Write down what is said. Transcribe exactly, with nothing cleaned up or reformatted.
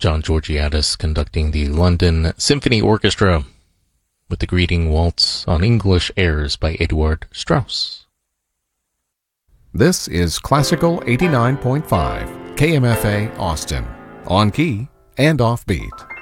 John Georgiadis conducting the London Symphony Orchestra with the Greeting Waltz on English airs by Eduard Strauss. This is Classical eighty-nine point five, K M F A Austin, on key and offbeat.